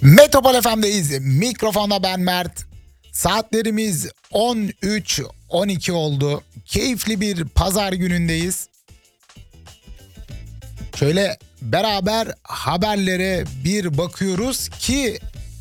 Metropol FM'deyiz. Mikrofonda ben Mert. Saatlerimiz 13:12 oldu. Keyifli bir pazar günündeyiz. Şöyle beraber haberlere bir bakıyoruz ki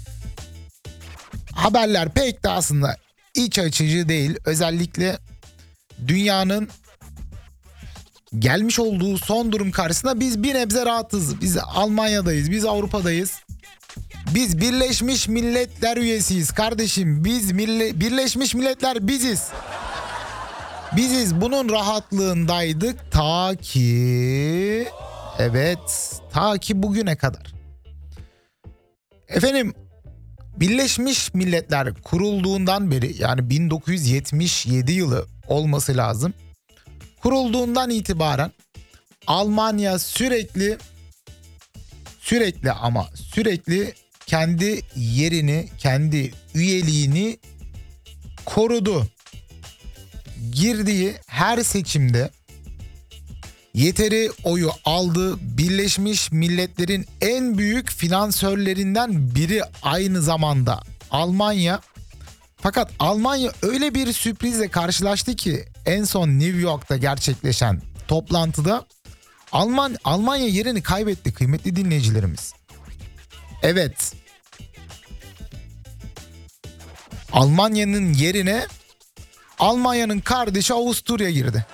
haberler pek de aslında iç açıcı değil. Özellikle dünyanın gelmiş olduğu son durum karşısında biz bir nebze rahatız. Biz Almanya'dayız, biz Avrupa'dayız. Biz Birleşmiş Milletler üyesiyiz kardeşim. Biz Birleşmiş Milletler biziz. Biziz, bunun rahatlığındaydık ta ki bugüne kadar. Efendim, Birleşmiş Milletler kurulduğundan beri, yani 1977 yılı olması lazım. Kurulduğundan itibaren Almanya sürekli kendi yerini, kendi üyeliğini korudu. Girdiği her seçimde yeteri oyu aldı. Birleşmiş Milletler'in en büyük finansörlerinden biri aynı zamanda Almanya. Fakat Almanya öyle bir sürprizle karşılaştı ki en son New York'ta gerçekleşen toplantıda Almanya yerini kaybetti kıymetli dinleyicilerimiz. Evet. Almanya'nın yerine Almanya'nın kardeşi Avusturya girdi.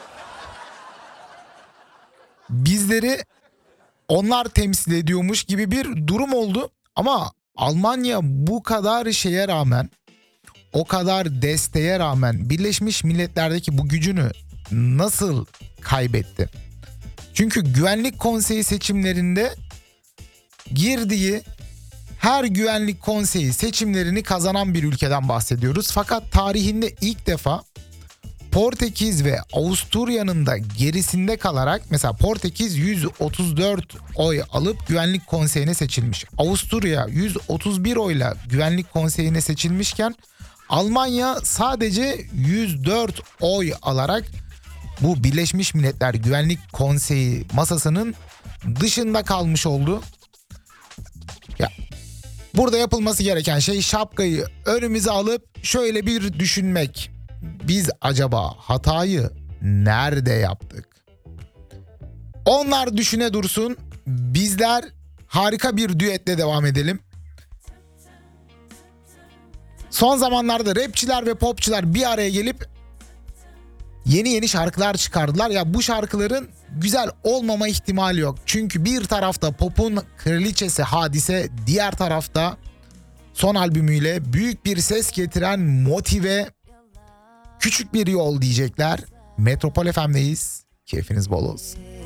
Bizleri onlar temsil ediyormuş gibi bir durum oldu. Ama Almanya bu kadar şeye rağmen, o kadar desteğe rağmen Birleşmiş Milletler'deki bu gücünü nasıl kaybetti? Çünkü Güvenlik Konseyi seçimlerinde girdiği her Güvenlik Konseyi seçimlerini kazanan bir ülkeden bahsediyoruz. Fakat tarihinde ilk defa Portekiz ve Avusturya'nın da gerisinde kalarak, mesela Portekiz 134 oy alıp Güvenlik Konseyi'ne seçilmiş. Avusturya 131 oyla Güvenlik Konseyi'ne seçilmişken Almanya sadece 104 oy alarak bu Birleşmiş Milletler Güvenlik Konseyi masasının dışında kalmış oldu. Ya, burada yapılması gereken şey şapkayı önümüze alıp şöyle bir düşünmek. Biz acaba hatayı nerede yaptık? Onlar düşüne dursun. Bizler harika bir düetle devam edelim. Son zamanlarda rapçiler ve popçular bir araya gelip yeni şarkılar çıkardılar. Ya bu şarkıların güzel olmama ihtimali yok. Çünkü bir tarafta pop'un kraliçesi Hadise, diğer tarafta son albümüyle büyük bir ses getiren Motive, küçük bir yol diyecekler. Metropol FM'deyiz. Keyfiniz bol olsun.